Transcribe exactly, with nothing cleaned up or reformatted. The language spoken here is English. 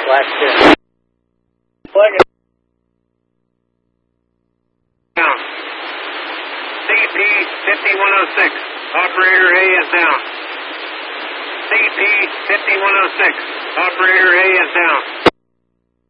Last two. Pleasure. Down. C P fifty-one oh six. Operator A is down. C P fifty-one oh six. Operator A is down.